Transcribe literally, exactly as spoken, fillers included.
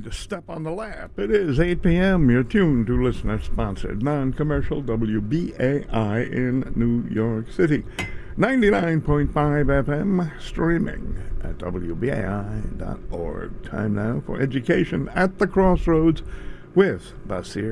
to step on the lap. It is eight p.m. You're tuned to listener-sponsored, non-commercial W B A I in New York City. ninety-nine point five F M, streaming at W B A I dot org. Time now for Education at the Crossroads with Basir